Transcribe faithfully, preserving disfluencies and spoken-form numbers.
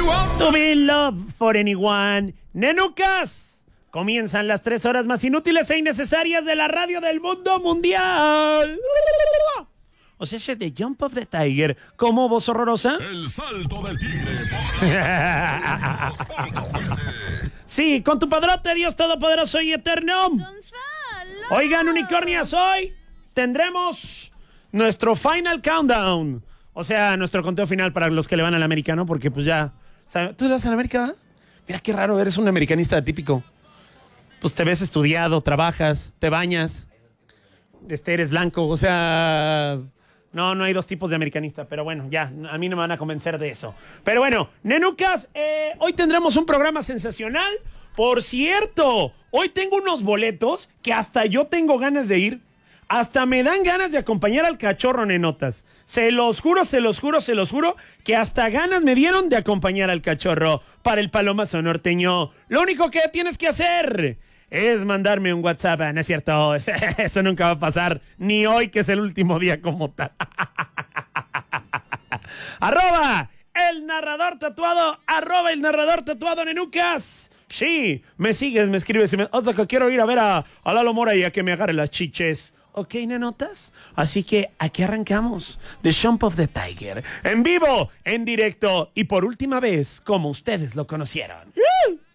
To be loved for anyone. Nenucas, comienzan las tres horas más inútiles e innecesarias de la radio del mundo mundial. O sea, ese de Jump of the Tiger. ¿Cómo, voz horrorosa? El salto del tigre. Sí, con tu padrote, Dios Todopoderoso y Eterno. Gonzalo. Oigan, unicornias, hoy tendremos nuestro final countdown. O sea, nuestro conteo final para los que le van al americano, porque pues ya... ¿sabes? ¿Tú le vas al América? Mira qué raro, eres un americanista típico. Pues te ves estudiado, trabajas, te bañas, este, eres blanco, o sea... No, no hay dos tipos de americanista, pero bueno, ya, a mí no me van a convencer de eso. Pero bueno, nenucas, eh, hoy tendremos un programa sensacional. Por cierto, hoy tengo unos boletos que hasta yo tengo ganas de ir. Hasta me dan ganas de acompañar al cachorro, nenotas. Se los juro, se los juro, se los juro, que hasta ganas me dieron de acompañar al cachorro para el Palomazo Norteño. Lo único que tienes que hacer es mandarme un WhatsApp. No es cierto, eso nunca va a pasar, ni hoy que es el último día como tal. Arroba el narrador tatuado, arroba el narrador tatuado, nenucas. Sí, me sigues, me escribes y me... O sea, que quiero ir a ver a, a Lalo Mora y a que me agarre las chiches. Ok, nenotas. Así que aquí arrancamos. The Jump of the Tiger. En vivo, en directo y por última vez, como ustedes lo conocieron. ¡Uh!